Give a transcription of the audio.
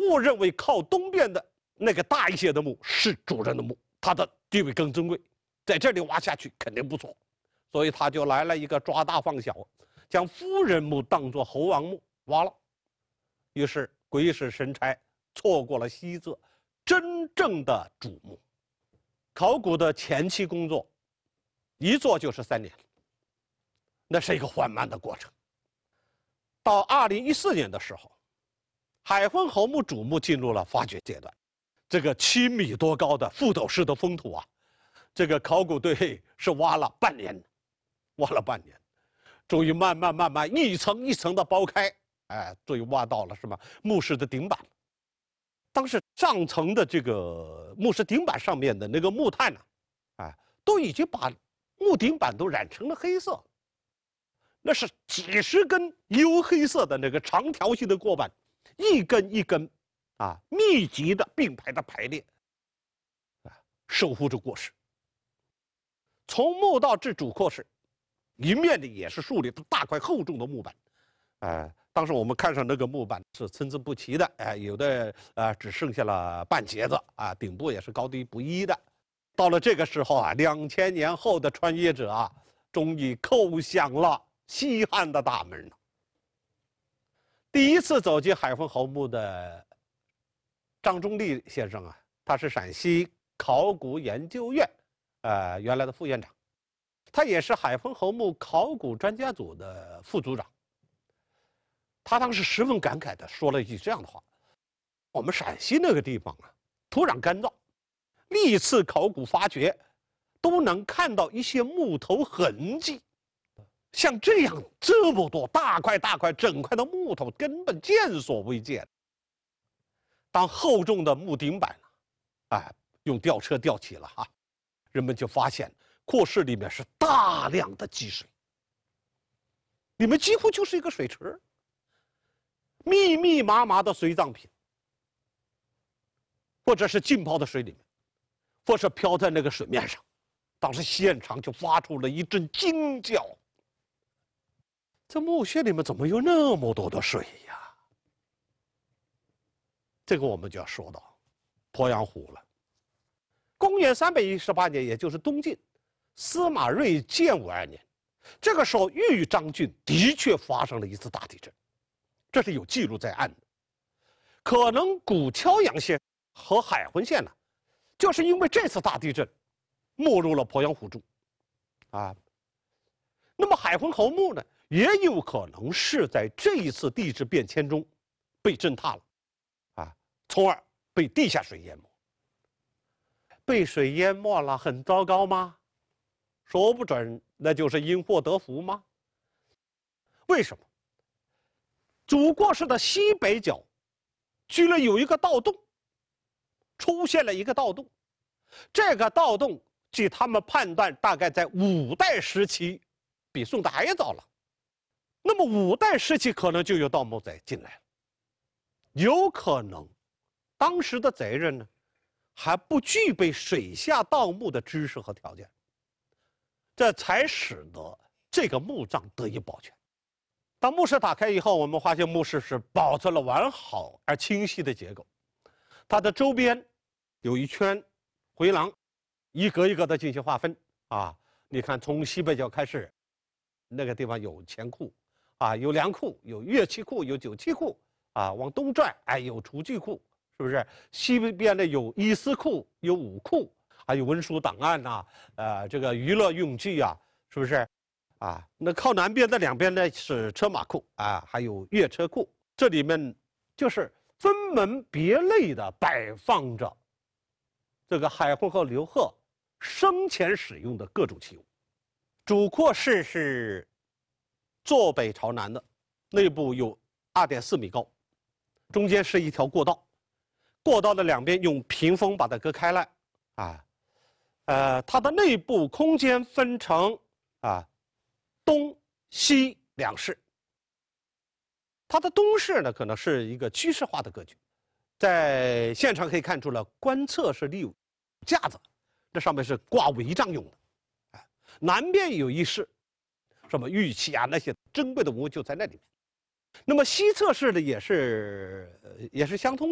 误认为靠东边的那个大一些的墓是主人的墓，它的地位更珍贵，在这里挖下去肯定不错，所以他就来了一个抓大放小，将夫人墓当作侯王墓挖了，于是鬼使神差，错过了西侧真正的主墓。考古的前期工作，一做就是3年，那是一个缓慢的过程。到2014年的时候，海昏侯墓主墓进入了发掘阶段。这个7米多高的覆斗式的封土啊，这个考古队是挖了半年，终于慢慢一层一层的剥开，终于挖到了什么墓室的顶板。当时上层的这个墓室顶板上面的那个木炭呢，都已经把木顶板都染成了黑色，那是几十根黝黑色的那个长条形的锅板，一根一根密集的并排的排列，守护着过室。从墓道至主卧室，一面的也是竖立的大块厚重的木板，当时我们看上那个木板是参差不齐的，有的只剩下了半截子，顶部也是高低不一的。到了这个时候2000年后的穿越者终于叩响了西汉的大门了。第一次走进海昏侯墓的张忠立先生他是陕西考古研究院原来的副院长，他也是海昏侯墓考古专家组的副组长。他当时十分感慨地说了一句这样的话：我们陕西那个地方土壤干燥，历次考古发掘都能看到一些木头痕迹，像这样这么多大块整块的木头根本见所未见。当厚重的木顶板用吊车吊起了人们就发现卧室里面是大量的积水，里面几乎就是一个水池，密密麻麻的随葬品，或者是浸泡在水里面，或是飘在那个水面上。当时现场就发出了一阵惊叫，这墓穴里面怎么有那么多的水呀？这个我们就要说到鄱阳湖了。公元318年，也就是东晋司马睿建武2年，这个时候豫章郡的确发生了一次大地震，这是有记录在案的。可能古敲阳县和海浑县就是因为这次大地震没入了鄱阳湖中那么海浑侯墓呢，也有可能是在这一次地质变迁中被震塌了从而被地下水淹没。被水淹没了很糟糕吗？说不准那就是因祸得福吗？为什么？主卧室的西北角居然有一个盗洞，出现了一个盗洞。这个盗洞据他们判断大概在5代时期，比宋代还早了。那么5代时期可能就有盗墓贼进来了，有可能当时的贼人呢还不具备水下盗墓的知识和条件，这才使得这个墓葬得以保全。当墓室打开以后，我们发现墓室是保存了完好而清晰的结构，它的周边有一圈回廊，一格一格的进行划分你看从西北角开始，那个地方有钱库有粮库，有乐器库，有酒器库往东转有厨具库，是不是？西边呢有衣丝库，有武库，还有文书档案这个娱乐用具是不是？那靠南边的两边呢是车马库还有乐车库，这里面就是分门别类的摆放着这个海浑和刘贺生前使用的各种器物。主卧室是坐北朝南的，内部有2.4米高，中间是一条过道，过道的两边用屏风把它隔开来它的内部空间分成东西两室。它的东室呢可能是一个居室化的格局，在现场可以看出了观测是立有架子，这上面是挂帷帐用的南边有一室，什么玉器那些珍贵的文物就在那里面。那么西侧室呢也是相通